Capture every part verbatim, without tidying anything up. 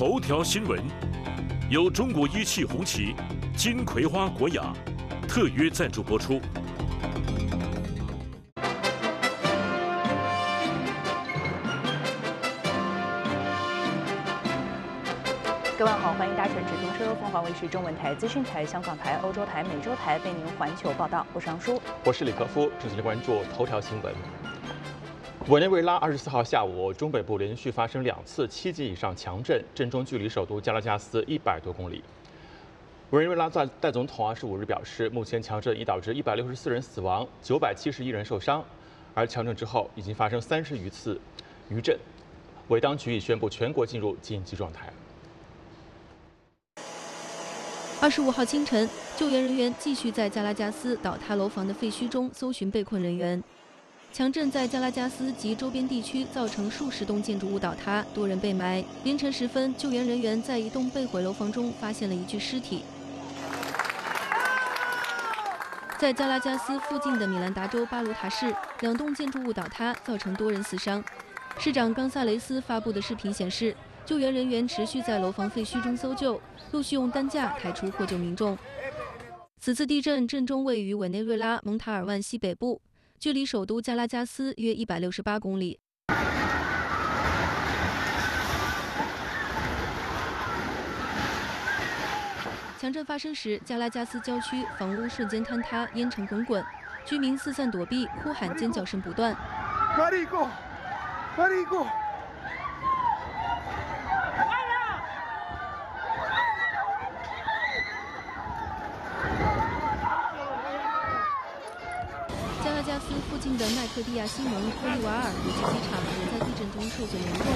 头条新闻由中国一汽红旗、金葵花国雅特约赞助播出。 各位好，欢迎搭乘直通车，凤凰卫视中文台、资讯台、香港台、欧洲台、美洲台为您环球报道。我是杨舒， 我是李克夫，首先关注头条新闻。委内瑞拉二十四号下午，中北部连续发生两次七级以上强震，震中距离首都加拉加斯一百多公里。委内瑞拉在代总统二十五日表示，目前强震已导致一百六十四人死亡，九百七十一人受伤，而强震之后已经发生三十余次余震。委当局已宣布全国进入紧急状态。 二十五号清晨，救援人员继续在加拉加斯倒塌楼房的废墟中搜寻被困人员。强震在加拉加斯及周边地区造成数十栋建筑物倒塌，多人被埋。凌晨时分，救援人员在一栋被毁楼房中发现了一具尸体。在加拉加斯附近的米兰达州巴卢塔市，两栋建筑物倒塌，造成多人死伤。市长冈萨雷斯发布的视频显示，救援人员持续在楼房废墟中搜救，陆续用担架抬出获救民众。此次地震震中位于委内瑞拉蒙塔尔万西北部，距离首都加拉加斯约一百六十八公里。强震发生时，加拉加斯郊区房屋瞬间坍塌，烟尘滚滚，居民四散躲避，哭喊尖叫声不断。 Marico, Marico. 加拉加斯附近的麦克蒂亚西蒙波利瓦尔国际机场也在地震中受损严重。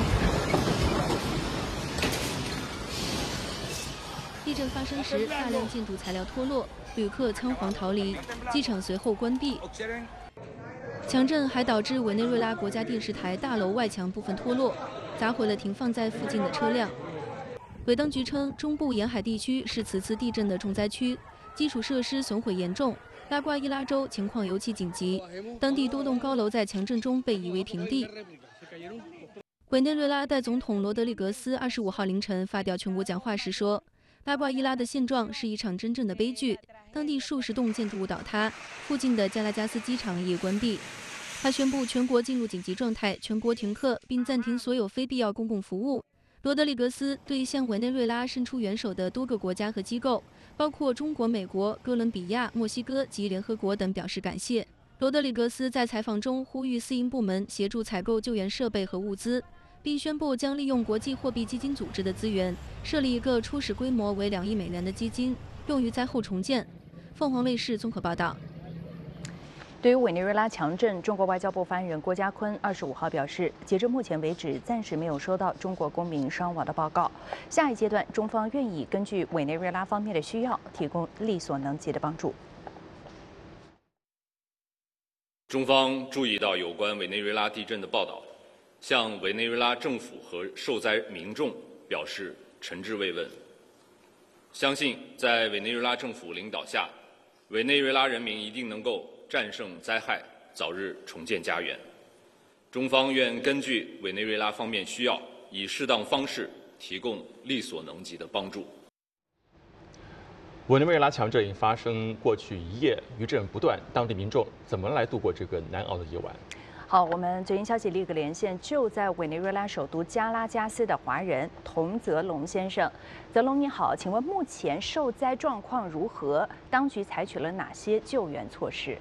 地震发生时，大量建筑材料脱落，旅客仓皇逃离，机场随后关闭。强震还导致委内瑞拉国家电视台大楼外墙部分脱落，砸毁了停放在附近的车辆。委当局称，中部沿海地区是此次地震的重灾区，基础设施损毁严重。拉瓜伊拉州情况尤其紧急，当地多栋高楼在强震中被夷为平地。委内瑞拉代总统罗德里格斯二十五号凌晨发表全国讲话时说，拉瓜伊拉的现状是一场真正的悲剧，当地数十栋建筑物倒塌，附近的加拉加斯机场也关闭。他宣布全国进入紧急状态，全国停课，并暂停所有非必要公共服务。罗德里格斯对向委内瑞拉伸出援手的多个国家和机构，包括中国、美国、哥伦比亚、墨西哥及联合国等表示感谢。罗德里格斯在采访中呼吁私营部门协助采购救援设备和物资，并宣布将利用国际货币基金组织的资源，设立一个初始规模为两亿美元的基金，用于灾后重建。凤凰卫视综合报道。 对于委内瑞拉强震，中国外交部发言人郭家坤二十五号表示，截至目前为止，暂时没有收到中国公民伤亡的报告。下一阶段，中方愿意根据委内瑞拉方面的需要，提供力所能及的帮助。 中方注意到有关委内瑞拉地震的报道，向委内瑞拉政府和受灾民众表示诚挚慰问。相信在委内瑞拉政府领导下，委内瑞拉人民一定能够战胜灾害，早日重建家园。中方愿根据委内瑞拉方面需要，以适当方式提供力所能及的帮助。 委内瑞拉强震已发生过去一夜，余震不断，当地民众怎么来度过这个难熬的夜晚？ 好，我们最新消息立刻连线就在委内瑞拉首都加拉加斯的华人童泽龙先生。泽龙你好，请问目前受灾状况如何？当局采取了哪些救援措施？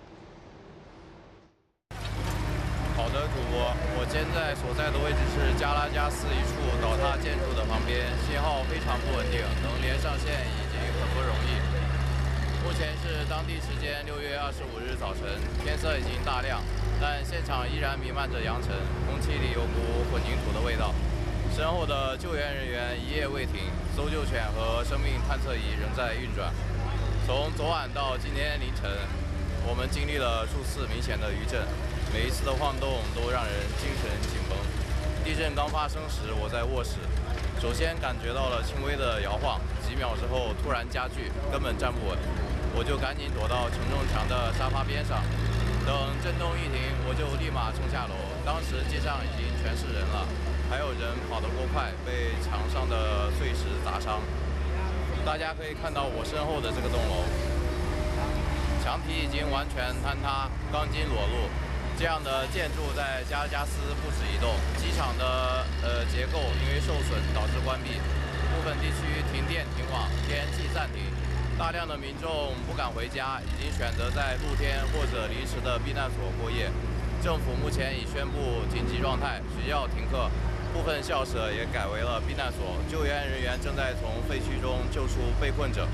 好的，主播，我现在所在的位置是加拉加斯一处倒塌建筑的旁边，信号非常不稳定，能连上线已经很不容易。目前是当地时间六月二十五日早晨，天色已经大亮，但现场依然弥漫着扬尘，空气里有股混凝土的味道。身后的救援人员一夜未停，搜救犬和生命探测仪仍在运转。从昨晚到今天凌晨，我们经历了数次明显的余震，每一次的晃动都让人精神紧绷。地震刚发生时，我在卧室，首先感觉到了轻微的摇晃，几秒之后突然加剧，根本站不稳，我就赶紧躲到承重墙的沙发边上。等震动一停，我就立马冲下楼。当时街上已经全是人了， 还有人跑得过快，被墙上的碎石砸伤。大家可以看到我身后的这个栋楼，墙体已经完全坍塌，钢筋裸露。这样的建筑在加拉加斯不止一栋。机场的呃结构因为受损导致关闭，部分地区停电停网，天然气暂停。大量的民众不敢回家，已经选择在露天或者临时的避难所过夜。政府目前已宣布紧急状态，学校停课。部分校舍也改为了避难所，救援人员正在从废墟中救出被困者。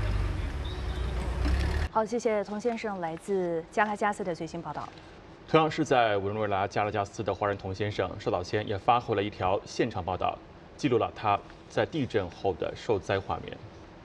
好，谢谢童先生来自加拉加斯的最新报道。 同样是在委内瑞拉加拉加斯的华人童先生，稍早前也发回了一条现场报道，记录了他在地震后的受灾画面。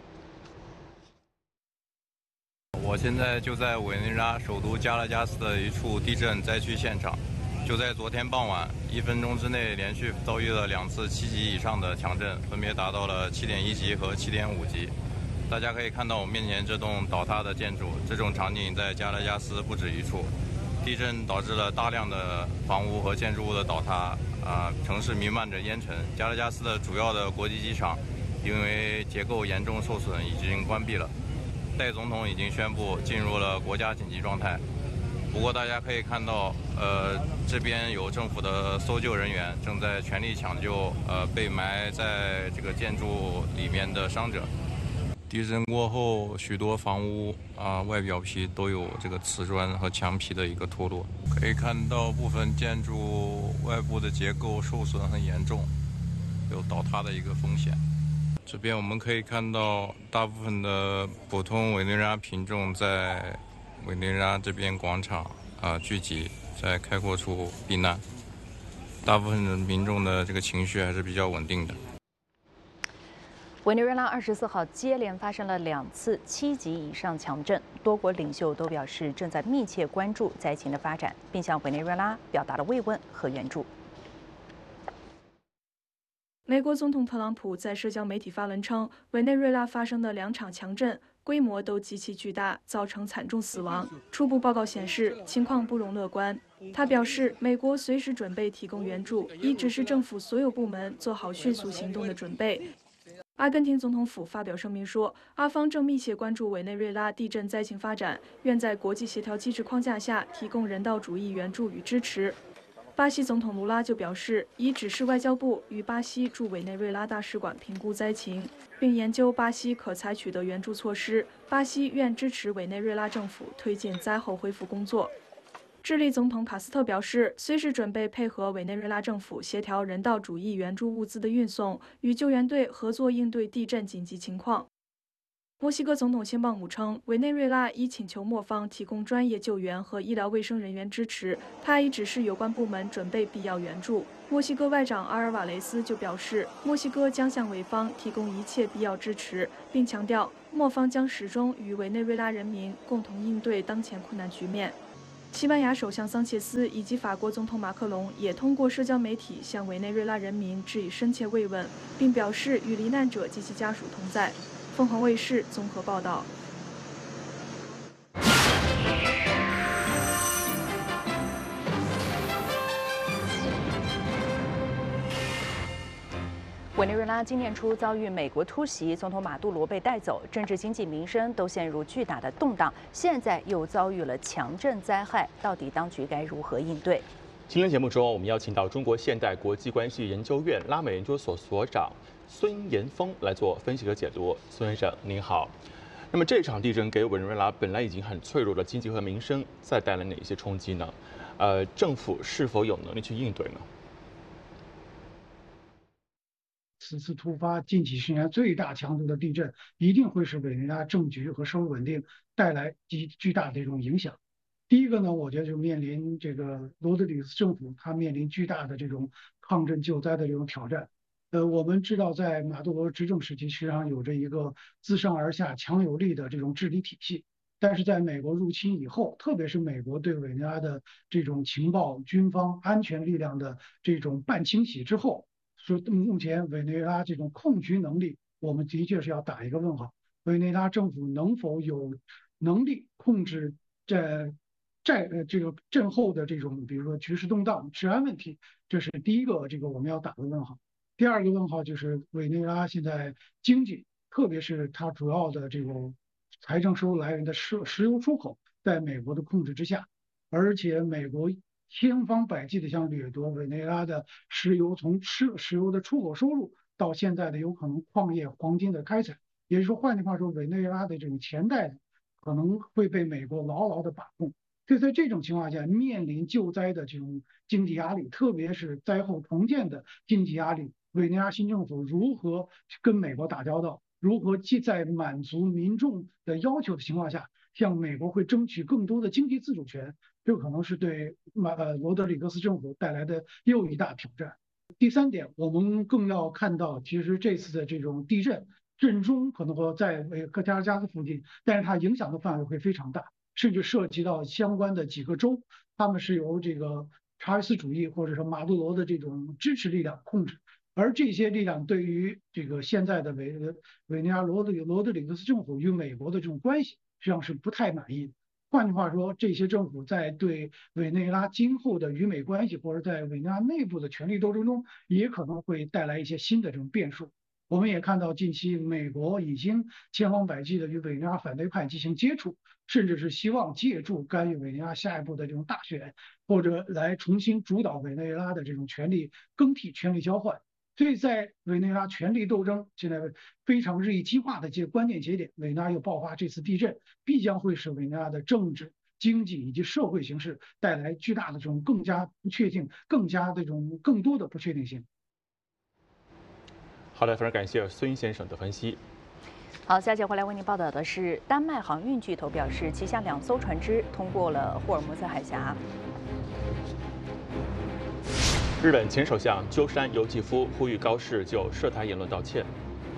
我现在就在委内瑞拉首都加拉加斯的一处地震灾区现场。就在昨天傍晚，一分钟之内连续遭遇了两次七级以上的强震，分别达到了七点一级和七点五级。大家可以看到我面前这栋倒塌的建筑，这种场景在加拉加斯不止一处。地震导致了大量的房屋和建筑物的倒塌，啊、呃，城市弥漫着烟尘。加拉加斯的主要的国际机场因为结构严重受损，已经关闭了。代总统已经宣布进入了国家紧急状态。不过大家可以看到，呃，这边有政府的搜救人员正在全力抢救，呃，被埋在这个建筑里面的伤者。地震过后，许多房屋啊、呃、外表皮都有这个瓷砖和墙皮的一个脱落，可以看到部分建筑外部的结构受损很严重，有倒塌的一个风险。这边我们可以看到，大部分的普通委内瑞拉民众在委内瑞拉这边广场啊、呃、聚集，在开阔处避难。大部分的民众的这个情绪还是比较稳定的。 委内瑞拉二十四号接连发生了两次七级以上强震，多国领袖都表示正在密切关注灾情的发展，并向委内瑞拉表达了慰问和援助。 美国总统特朗普在社交媒体发文称，委内瑞拉发生的两场强震规模都极其巨大，造成惨重死亡。初步报告显示，情况不容乐观。他表示，美国随时准备提供援助，已指示政府所有部门做好迅速行动的准备。阿根廷总统府发表声明说，阿方正密切关注委内瑞拉地震灾情发展，愿在国际协调机制框架下提供人道主义援助与支持。巴西总统卢拉就表示，已指示外交部与巴西驻委内瑞拉大使馆评估灾情，并研究巴西可采取的援助措施。巴西愿支持委内瑞拉政府推进灾后恢复工作。智利总统卡斯特表示，随时准备配合委内瑞拉政府协调人道主义援助物资的运送，与救援队合作应对地震紧急情况。墨西哥总统谢棒武称，委内瑞拉已请求墨方提供专业救援和医疗卫生人员支持，他已指示有关部门准备必要援助。墨西哥外长阿尔瓦雷斯就表示，墨西哥将向委方提供一切必要支持，并强调墨方将始终与委内瑞拉人民共同应对当前困难局面。西班牙首相桑切斯以及法国总统马克龙也通过社交媒体向委内瑞拉人民致以深切慰问，并表示与罹难者及其家属同在。凤凰卫视综合报道。 委内瑞拉今年初遭遇美国突袭，总统马杜罗被带走，政治、经济、民生都陷入巨大的动荡。现在又遭遇了强震灾害，到底当局该如何应对？ 今天节目中，我们邀请到中国现代国际关系研究院拉美研究所所长孙延峰来做分析和解读。孙先生，您好。那么这场地震给委内瑞拉本来已经很脆弱的经济和民生，再带来哪些冲击呢？呃，政府是否有能力去应对呢？ 此次突发近几十年最大强度的地震，一定会使委内瑞拉政局和社会稳定带来极巨大的这种影响。第一个呢，我觉得就面临这个罗德里斯政府，它面临巨大的这种抗震救灾的这种挑战。呃，我们知道，在马杜罗执政时期，实际上有着一个自上而下强有力的这种治理体系。但是在美国入侵以后，特别是美国对委内瑞拉的这种情报、军方、安全力量的这种半清洗之后，说目前委内瑞拉这种控局能力，我们的确是要打一个问号。委内瑞拉政府能否有能力控制这债呃这个震后的这种，比如说局势动荡、治安问题，这是第一个这个我们要打的问号。第二个问号就是委内瑞拉现在经济，特别是它主要的这种财政收入来源的石石油出口，在美国的控制之下，而且美国千方百计的想掠夺委内瑞拉的石油，从石石油的出口收入到现在的有可能矿业、黄金的开采，也就是说，换句话说，委内瑞拉的这种钱袋可能会被美国牢牢的把控。所以在这种情况下，面临救灾的这种经济压力，特别是灾后重建的经济压力，委内瑞拉新政府如何跟美国打交道，如何既在满足民众的要求的情况下，向美国会争取更多的经济自主权，这可能是对马呃罗德里格斯政府带来的又一大挑战。第三点，我们更要看到，其实这次的这种地震，震中可能会在呃加拉加斯附近，但是它影响的范围会非常大。甚至涉及到相关的几个州，他们是由这个查韦斯主义或者说马杜罗的这种支持力量控制，而这些力量对于这个现在的委委内瑞拉罗德罗德里格斯政府与美国的这种关系，实际上是不太满意的。换句话说，这些政府在对委内瑞拉今后的与美关系或者在委内瑞拉内部的权力斗争中，也可能会带来一些新的这种变数。我们也看到，近期美国已经千方百计的与委内瑞拉反对派进行接触，甚至是希望借助干预委内瑞拉下一步的这种大选，或者来重新主导委内瑞拉的这种权力更替、权力交换。所以在委内瑞拉权力斗争现在非常日益激化的这个关键节点，委内瑞拉又爆发这次地震，必将会使委内瑞拉的政治、经济以及社会形势带来巨大的这种更加不确定、更加这种更多的不确定性。 好的，非常感谢孙先生的分析。 好，下节回来为您报道的是，丹麦航运巨头表示，旗下两艘船只通过了霍尔木兹海峡。 日本前首相鸠山由纪夫呼吁高市就涉台言论道歉。